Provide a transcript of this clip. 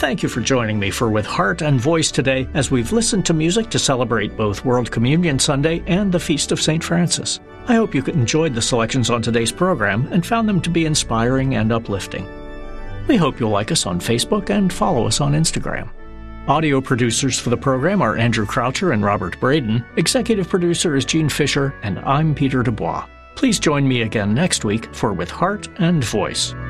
thank you for joining me for With Heart and Voice today as we've listened to music to celebrate both World Communion Sunday and the Feast of St. Francis. I hope you enjoyed the selections on today's program and found them to be inspiring and uplifting. We hope you'll like us on Facebook and follow us on Instagram. Audio producers for the program are Andrew Croucher and Robert Braden. Executive producer is Gene Fisher, and I'm Peter Dubois. Please join me again next week for With Heart and Voice.